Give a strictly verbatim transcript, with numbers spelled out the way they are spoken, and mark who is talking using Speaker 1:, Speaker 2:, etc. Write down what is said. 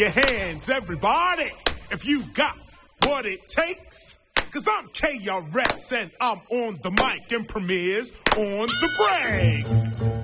Speaker 1: your hands, everybody, if you got what it takes. Cause I'm K R S and I'm on the mic and premieres on the breaks.